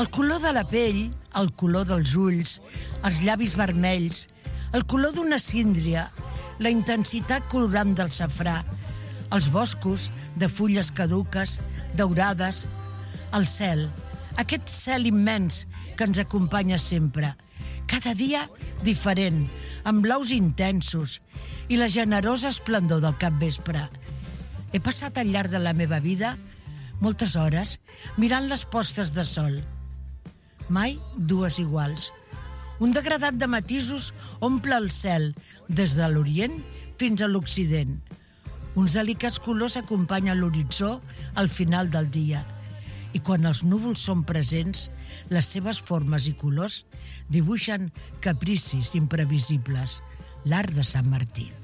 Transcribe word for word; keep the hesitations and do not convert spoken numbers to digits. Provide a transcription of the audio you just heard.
El color de la pell, el color dels ulls, els llavis vermells, el color d'una síndria, la intensitat colorant del safrà, els boscos de fulles caduques, daurades, el cel, aquest cel immens que ens acompanya sempre, cada dia diferent, amb blaus intensos i la generosa esplendor del capvespre. He passat al llarg de la meva vida moltes hores mirant les postes de sol. Mai dues iguals. Un degradat de matisos omple el cel des de l'Orient fins a l'Occident. Uns delicats colors acompanyen l'horitzó al final del dia. I quan els núvols són presents, les seves formes i colors dibuixen capricis imprevisibles. L'art de Sant Martí.